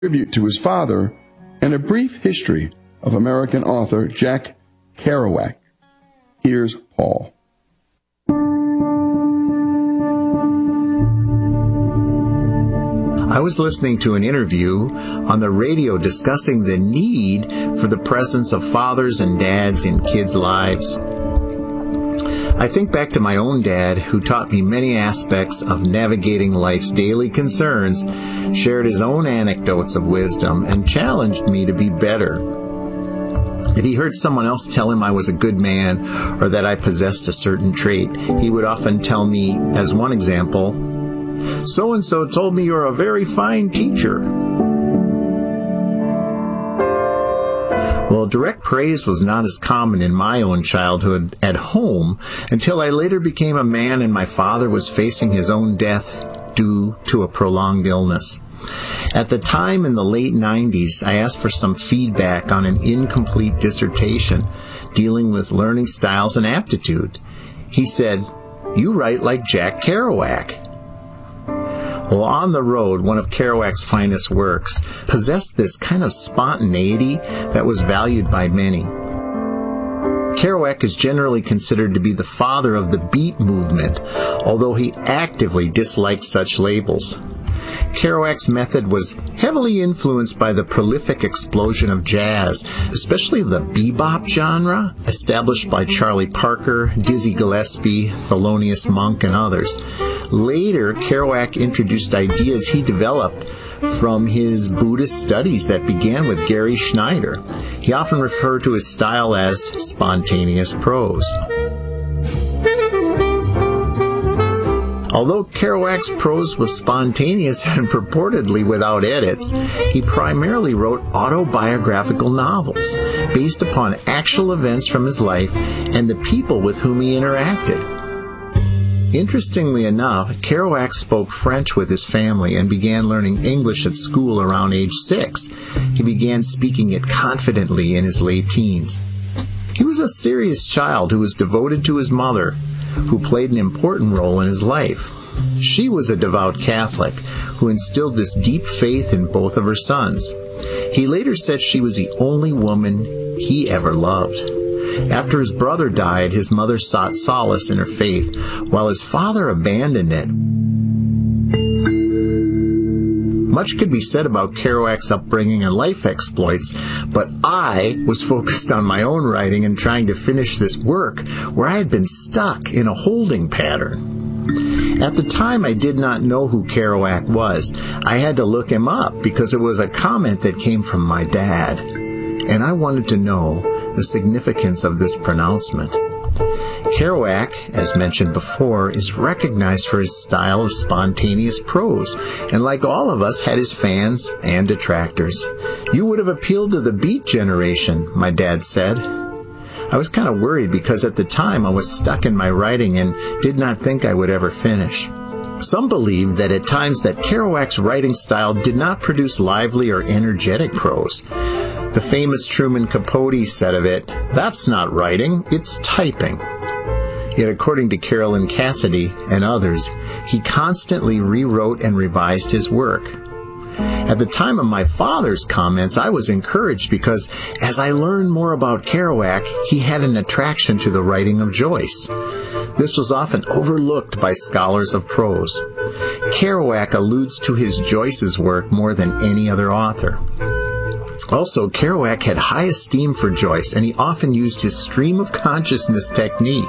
tribute to his father, and a brief history of American author Jack Kerouac. Here's Paul. I was listening to an interview on the radio discussing the need for the presence of fathers and dads in kids' lives. I think back to my own dad, who taught me many aspects of navigating life's daily concerns, shared his own anecdotes of wisdom, and challenged me to be better. If he heard someone else tell him I was a good man or that I possessed a certain trait, he would often tell me, as one example, "So-and-so told me you're a very fine teacher." Well, direct praise was not as common in my own childhood at home until I later became a man and my father was facing his own death due to a prolonged illness. At the time in the late 90s, I asked for some feedback on an incomplete dissertation dealing with learning styles and aptitude. He said, "You write like Jack Kerouac." Well, On the Road, one of Kerouac's finest works, possessed this kind of spontaneity that was valued by many. Kerouac is generally considered to be the father of the beat movement, although he actively disliked such labels. Kerouac's method was heavily influenced by the prolific explosion of jazz, especially the bebop genre, established by Charlie Parker, Dizzy Gillespie, Thelonious Monk, and others. Later, Kerouac introduced ideas he developed from his Buddhist studies that began with Gary Schneider. He often referred to his style as spontaneous prose. Although Kerouac's prose was spontaneous and purportedly without edits, he primarily wrote autobiographical novels based upon actual events from his life and the people with whom he interacted. Interestingly enough, Kerouac spoke French with his family and began learning English at school around age 6. He began speaking it confidently in his late teens. He was a serious child who was devoted to his mother, who played an important role in his life. She was a devout Catholic who instilled this deep faith in both of her sons. He later said she was the only woman he ever loved. After his brother died, his mother sought solace in her faith, while his father abandoned it. Much could be said about Kerouac's upbringing and life exploits, but I was focused on my own writing and trying to finish this work where I had been stuck in a holding pattern. At the time, I did not know who Kerouac was. I had to look him up because it was a comment that came from my dad, and I wanted to know the significance of this pronouncement. Kerouac, as mentioned before, is recognized for his style of spontaneous prose, and like all of us, had his fans and detractors. "You would have appealed to the beat generation," my dad said. I was kind of worried because at the time I was stuck in my writing and did not think I would ever finish. Some believed that at times that Kerouac's writing style did not produce lively or energetic prose. The famous Truman Capote said of it, "That's not writing, it's typing." Yet according to Carolyn Cassidy and others, he constantly rewrote and revised his work. At the time of my father's comments, I was encouraged because as I learned more about Kerouac, he had an attraction to the writing of Joyce. This was often overlooked by scholars of prose. Kerouac alludes to his Joyce's work more than any other author. Also, Kerouac had high esteem for Joyce, and he often used his stream of consciousness technique.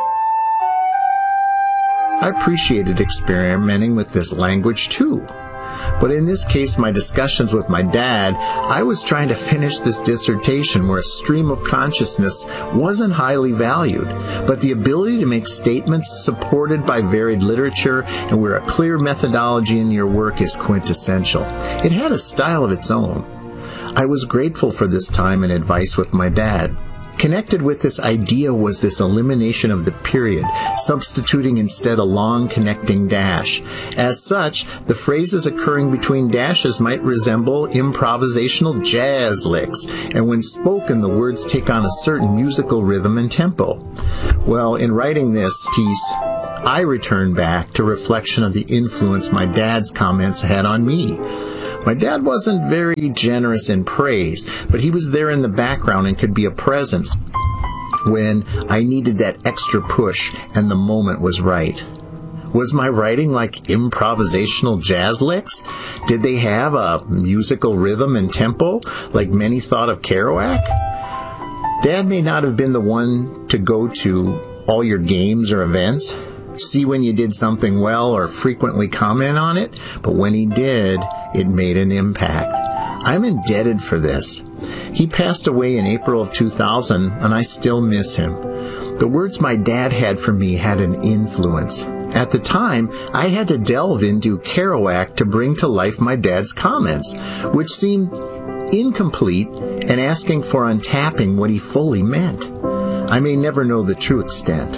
I appreciated experimenting with this language too. But in this case, my discussions with my dad, I was trying to finish this dissertation where a stream of consciousness wasn't highly valued, but the ability to make statements supported by varied literature and where a clear methodology in your work is quintessential. It had a style of its own. I was grateful for this time and advice with my dad. Connected with this idea was this elimination of the period, substituting instead a long connecting dash. As such, the phrases occurring between dashes might resemble improvisational jazz licks, and when spoken, the words take on a certain musical rhythm and tempo. Well, in writing this piece, I return back to reflection of the influence my dad's comments had on me. My dad wasn't very generous in praise, but he was there in the background and could be a presence when I needed that extra push and the moment was right. Was my writing like improvisational jazz licks? Did they have a musical rhythm and tempo like many thought of Kerouac? Dad may not have been the one to go to all your games or events, see when you did something well or frequently comment on it, but when he did, it made an impact. I'm indebted for this. He passed away in April of 2000, and I still miss him. The words my dad had for me had an influence. At the time, I had to delve into Kerouac to bring to life my dad's comments, which seemed incomplete and asking for untapping what he fully meant. I may never know the true extent.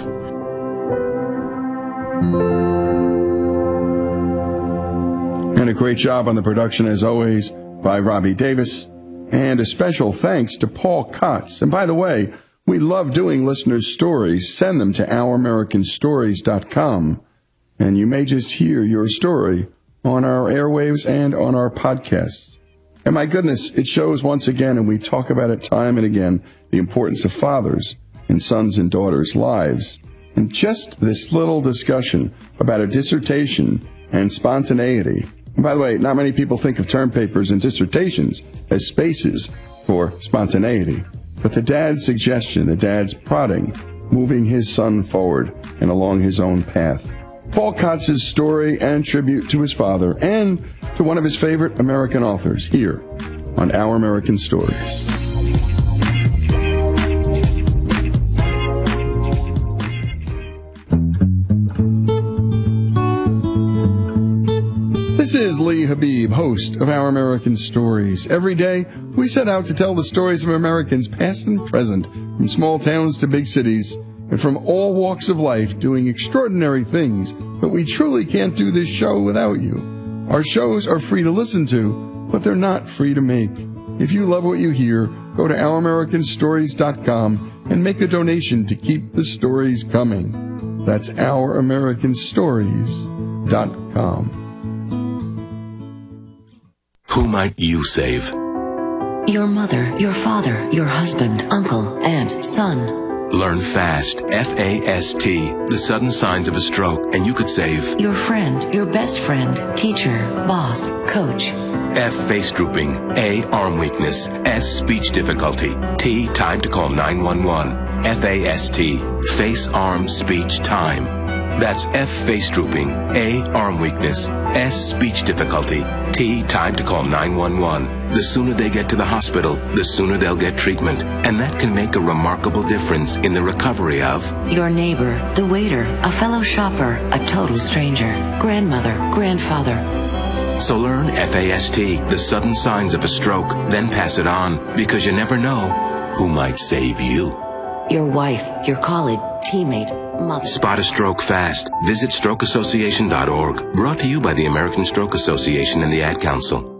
And a great job on the production, as always, by Robbie Davis. And a special thanks to Paul Kotz. And by the way, we love doing listeners' stories. Send them to OurAmericanStories.com. And you may just hear your story on our airwaves and on our podcasts. And my goodness, it shows once again, and we talk about it time and again, the importance of fathers in sons and daughters' lives. And just this little discussion about a dissertation and spontaneity. And by the way, not many people think of term papers and dissertations as spaces for spontaneity. But the dad's suggestion, the dad's prodding, moving his son forward and along his own path. Paul Kotz's story and tribute to his father and to one of his favorite American authors here on Our American Stories. This is Lee Habib, host of Our American Stories. Every day, we set out to tell the stories of Americans past and present, from small towns to big cities, and from all walks of life doing extraordinary things, but we truly can't do this show without you. Our shows are free to listen to, but they're not free to make. If you love what you hear, go to OurAmericanStories.com and make a donation to keep the stories coming. That's OurAmericanStories.com. Who might you save? Your mother, your father, your husband, uncle, aunt, son. Learn FAST, F-A-S-T, the sudden signs of a stroke, and you could save your friend, your best friend, teacher, boss, coach. F, face drooping. A, arm weakness. S, speech difficulty. T, time to call 911. F-A-S-T, face, arm, speech, time. That's F, face drooping. A, arm weakness. S, speech difficulty. T, time to call 911. The sooner they get to the hospital, the sooner they'll get treatment. And that can make a remarkable difference in the recovery of your neighbor, the waiter, a fellow shopper, a total stranger, grandmother, grandfather. So learn FAST, the sudden signs of a stroke, then pass it on, because you never know who might save you. Your wife, your colleague, teammate, mother. Spot a stroke fast. Visit strokeassociation.org. Brought to you by the American Stroke Association and the Ad Council.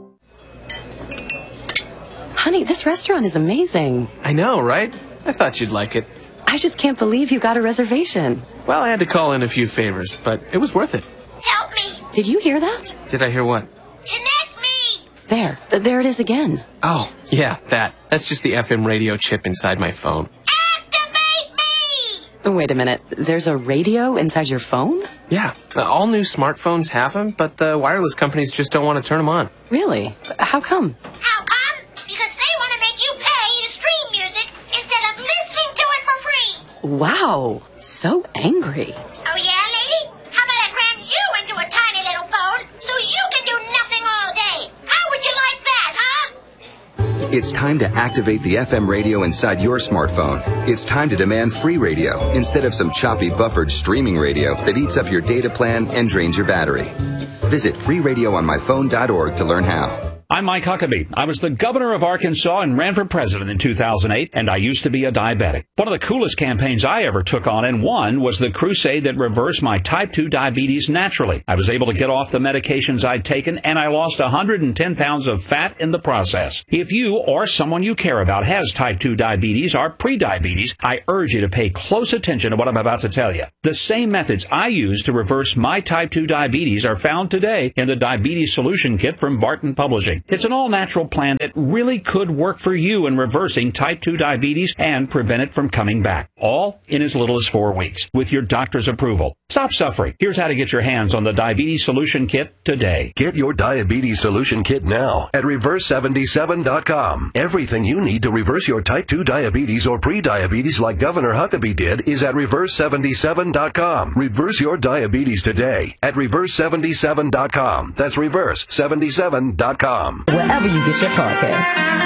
Honey, this restaurant is amazing. I know, right? I thought you'd like it. I just can't believe you got a reservation. Well, I had to call in a few favors, but it was worth it. Help me! Did you hear that? Did I hear what? Connect me! There it is again. Oh, yeah, that. That's just the FM radio chip inside my phone. Activate me! Wait a minute. There's a radio inside your phone? Yeah, all new smartphones have them, but the wireless companies just don't want to turn them on. Really? How come? How come? Because they want to make you pay to stream music instead of listening to it for free. Wow, so angry. Oh yeah, lady? How about I cram you into a tiny little phone so you can do nothing all day? How would you like that, huh? It's time to activate the FM radio inside your smartphone. It's time to demand free radio instead of some choppy buffered streaming radio that eats up your data plan and drains your battery. Visit freeradioonmyphone.org to learn how. I'm Mike Huckabee. I was the governor of Arkansas and ran for president in 2008, and I used to be a diabetic. One of the coolest campaigns I ever took on and won was the crusade that reversed my type 2 diabetes naturally. I was able to get off the medications I'd taken, and I lost 110 pounds of fat in the process. If you or someone you care about has type 2 diabetes or prediabetes, I urge you to pay close attention to what I'm about to tell you. The same methods I used to reverse my type 2 diabetes are found today in the Diabetes Solution Kit from Barton Publishing. Solution. It's an all-natural plan that really could work for you in reversing type 2 diabetes and prevent it from coming back, all in as little as 4 weeks, with your doctor's approval. Stop suffering. Here's how to get your hands on the Diabetes Solution Kit today. Get your Diabetes Solution Kit now at Reverse77.com. Everything you need to reverse your type 2 diabetes or pre-diabetes like Governor Huckabee did is at Reverse77.com. Reverse your diabetes today at Reverse77.com. That's Reverse77.com. Wherever you get your podcast.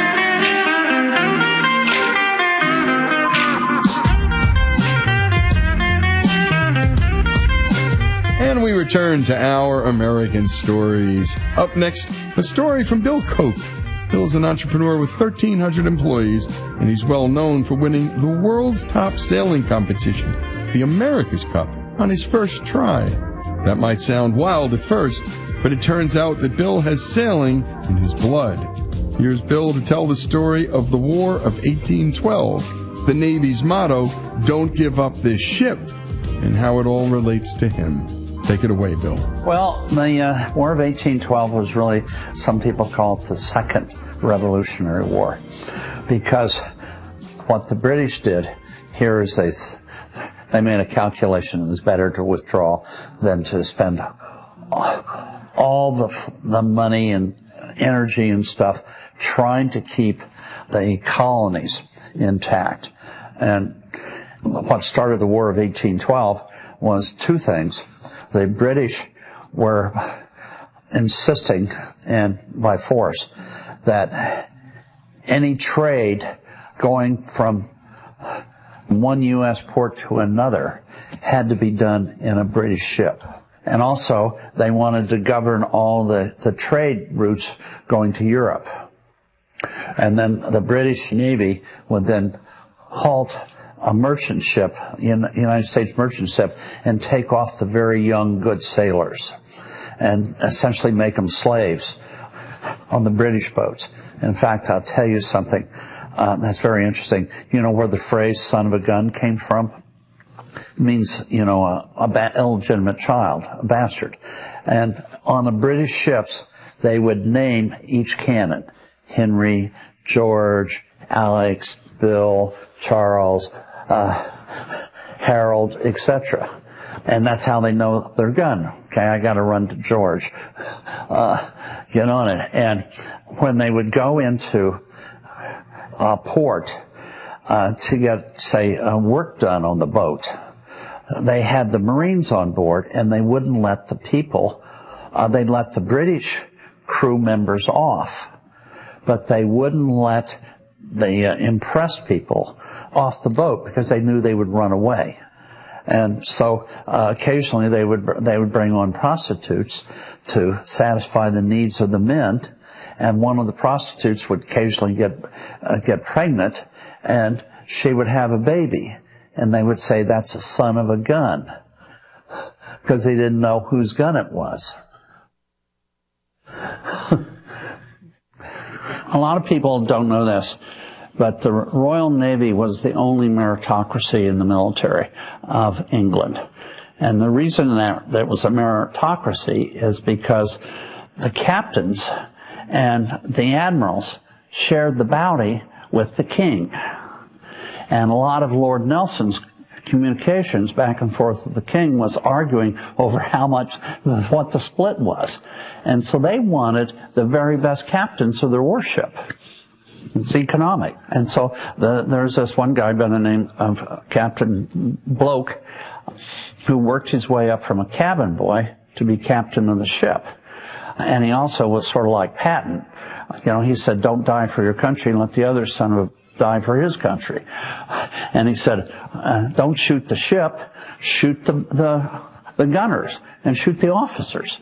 And we return to Our American Stories. Up next, a story from Bill Koch. Bill's an entrepreneur with 1,300 employees, and he's well known for winning the world's top sailing competition, the America's Cup, on his first try. That might sound wild at first, but it turns out that Bill has sailing in his blood. Here's Bill to tell the story of the War of 1812, the Navy's motto, "Don't give up this ship," and how it all relates to him. Take it away, Bill. Well, the War of 1812 was really, some people call it the Second Revolutionary War, because what the British did here is they made a calculation. It was better to withdraw than to spend all the money and energy and stuff trying to keep the colonies intact. And what started the War of 1812 was two things. The British were insisting, and by force, that any trade going from one U.S. port to another had to be done in a British ship. And also, they wanted to govern all the trade routes going to Europe. And then the British Navy would then halt a merchant ship, United States merchant ship, and take off the very young, good sailors and essentially make them slaves on the British boats. In fact, I'll tell you something that's very interesting. You know where the phrase "son of a gun" came from? It means, illegitimate child, a bastard. And on the British ships, they would name each cannon: Henry, George, Alex, Bill, Charles, Harold, etc. And that's how they know their gun. Okay, I got to run to George. Get on it. And when they would go into a port to get, say, work done on the boat, they had the Marines on board, and they wouldn't let the people, they'd let the British crew members off, but they wouldn't let the impressed people off the boat because they knew they would run away. And so occasionally they would bring on prostitutes to satisfy the needs of the men, and one of the prostitutes would occasionally get pregnant, and she would have a baby, and they would say that's a son of a gun because they didn't know whose gun it was. A lot of people don't know this, but the Royal Navy was the only meritocracy in the military of England. And the reason that was a meritocracy is because the captains and the admirals shared the bounty with the king. And a lot of Lord Nelson's communications back and forth with the king was arguing over what the split was. And so they wanted the very best captains of their warship. It's economic. And so there's this one guy by the name of Captain Bloke who worked his way up from a cabin boy to be captain of the ship. And he also was sort of like Patton. He said, "Don't die for your country and let the other son of a die for his country." And he said, "Don't shoot the ship, shoot the gunners and shoot the officers."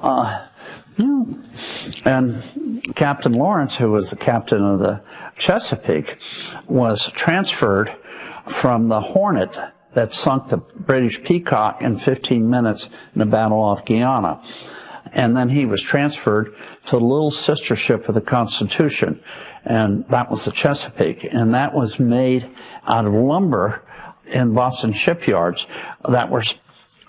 And Captain Lawrence, who was the captain of the Chesapeake, was transferred from the Hornet that sunk the British Peacock in 15 minutes in the Battle off Guiana. And then he was transferred to the little sister ship of the Constitution, and that was the Chesapeake. And that was made out of lumber in Boston shipyards that were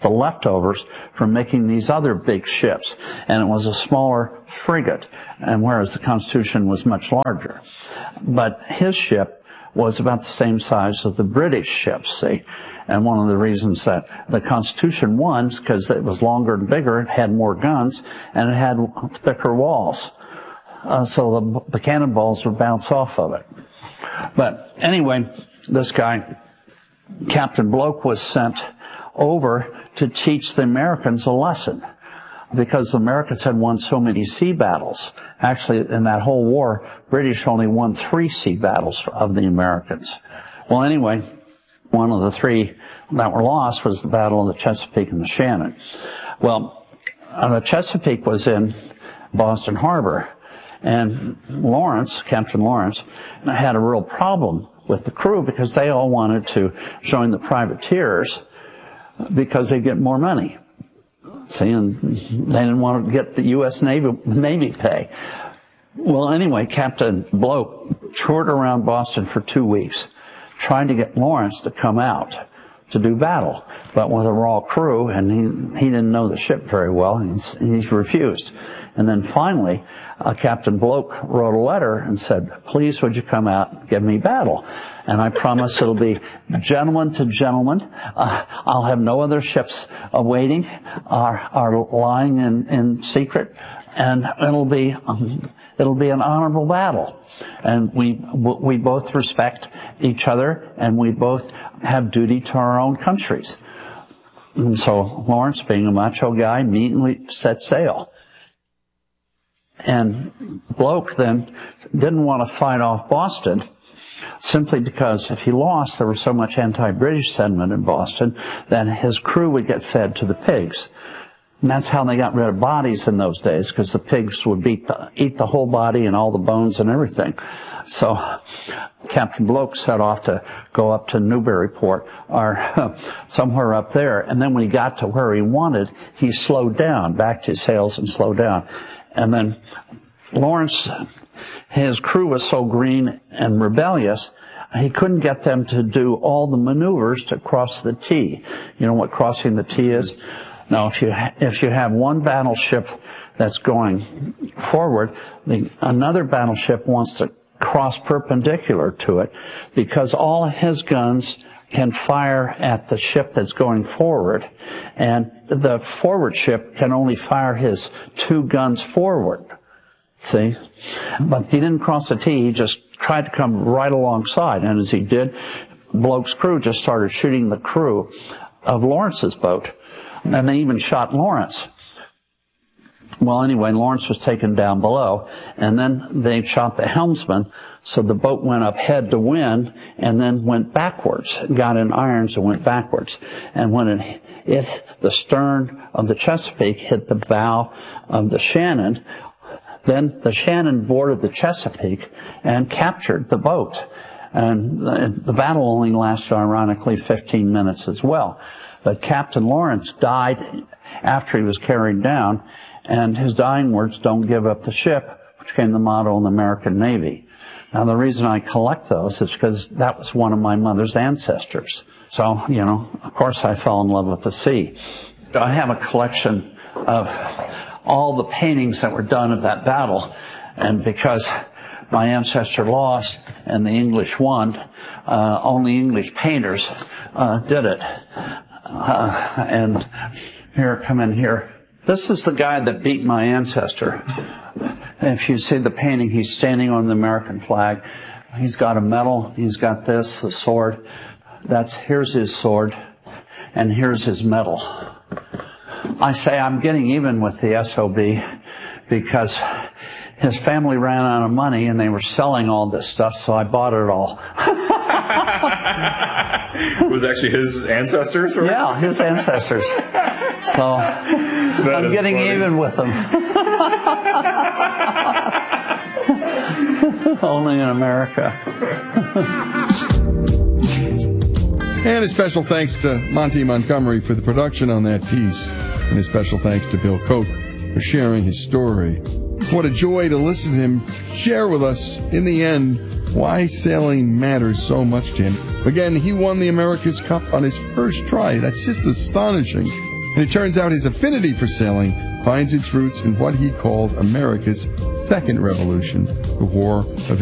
the leftovers from making these other big ships, and it was a smaller frigate, and whereas the Constitution was much larger. But his ship was about the same size as the British ships, see? And one of the reasons that the Constitution won is because it was longer and bigger, it had more guns, and it had thicker walls. So the cannonballs would bounce off of it. But anyway, this guy, Captain Bloke, was sent over to teach the Americans a lesson, because the Americans had won so many sea battles. Actually, in that whole war, British only won 3 sea battles of the Americans. Well, anyway, one of the 3 that were lost was the Battle of the Chesapeake and the Shannon. Well, the Chesapeake was in Boston Harbor, and Lawrence, Captain Lawrence, had a real problem with the crew because they all wanted to join the privateers because they get more money. See, and they didn't want to get the U.S. Navy pay. Well, anyway, Captain Bloke toured around Boston for 2 weeks, trying to get Lawrence to come out to do battle, but with a raw crew, and he didn't know the ship very well, and he refused. And then finally, Captain Bloke wrote a letter and said, please would you come out and give me battle? And I promise it'll be gentleman to gentleman. I'll have no other ships awaiting are lying in secret, and it'll be an honorable battle. And we both respect each other, and we both have duty to our own countries. And so Lawrence, being a macho guy, immediately set sail. And Bloke then didn't want to fight off Boston, simply because if he lost, there was so much anti-British sentiment in Boston that his crew would get fed to the pigs. And that's how they got rid of bodies in those days, because the pigs would eat the whole body and all the bones and everything. So Captain Bloke set off to go up to Newburyport or somewhere up there. And then when he got to where he wanted, he slowed down, backed his sails and slowed down. And then Lawrence, his crew was so green and rebellious, he couldn't get them to do all the maneuvers to cross the T. You know what crossing the T is? Now, if you have one battleship that's going forward, another battleship wants to cross perpendicular to it, because all of his guns can fire at the ship that's going forward, and the forward ship can only fire his 2 guns forward. See? But he didn't cross the T, he just tried to come right alongside, and as he did, Bloke's crew just started shooting the crew of Lawrence's boat, and they even shot Lawrence. Well, anyway, Lawrence was taken down below, and then they shot the helmsman, so the boat went up head to wind, and then went backwards, got in irons and went backwards. And when the stern of the Chesapeake hit the bow of the Shannon, then the Shannon boarded the Chesapeake and captured the boat. And the battle only lasted, ironically, 15 minutes as well. But Captain Lawrence died after he was carried down, and his dying words, "Don't give up the ship," which became the motto in the American Navy. Now, the reason I collect those is because that was one of my mother's ancestors. So, you know, of course I fell in love with the sea. I have a collection of all the paintings that were done of that battle, and because my ancestor lost and the English won, only English painters did it. And here, come in here. This is the guy that beat my ancestor. If you see the painting, he's standing on the American flag. He's got a medal. He's got this, the sword. Here's his sword, and here's his medal. I say I'm getting even with the SOB because his family ran out of money and they were selling all this stuff, so I bought it all. It was actually his ancestors? Or? Yeah, his ancestors. So I'm getting funny. Even with them. Only in America. And a special thanks to Monty Montgomery for the production on that piece. And a special thanks to Bill Koch for sharing his story. What a joy to listen to him share with us, in the end, why sailing matters so much to him. Again, he won the America's Cup on his first try. That's just astonishing. And it turns out his affinity for sailing finds its roots in what he called America's second revolution, the War of